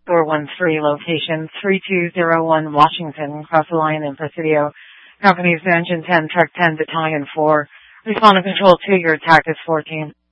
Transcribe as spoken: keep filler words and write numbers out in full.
four one three, location three two zero one Washington, cross the line in Presidio. Companies Engine ten, Truck ten, Battalion four. Respond to Control two, your attack is fourteen.